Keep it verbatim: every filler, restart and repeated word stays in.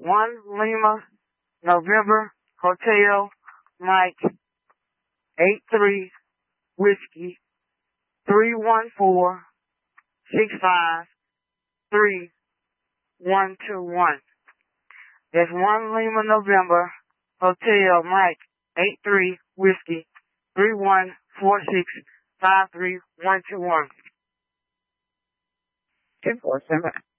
one Lima, November, Hotel, Mike, eight three, Whiskey, three one four, six five, three, one two one. That's one Lima, November, Hotel, Mike, eight three, Whiskey, three one four six, five three, one two one. Two four seven.